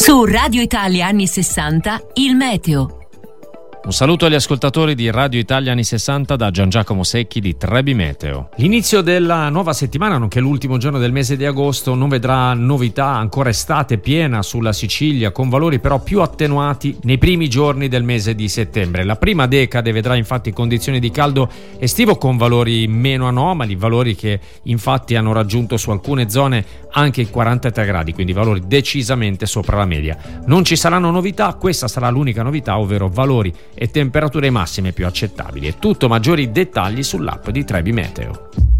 Su Radio Italia anni 60, il meteo. Un saluto agli ascoltatori di Radio Italia anni 60 da Gian Giacomo Secchi di Trebi Meteo. L'inizio della nuova settimana, nonché l'ultimo giorno del mese di agosto, non vedrà novità, ancora estate piena sulla Sicilia, con valori però più attenuati nei primi giorni del mese di settembre. La prima decade vedrà infatti condizioni di caldo estivo con valori meno anomali, valori che infatti hanno raggiunto su alcune zone anche i 43 gradi, quindi valori decisamente sopra la media. Non ci saranno novità, questa sarà l'unica novità, ovvero valori e temperature massime più accettabili. E tutto maggiori dettagli sull'app di Trebi Meteo.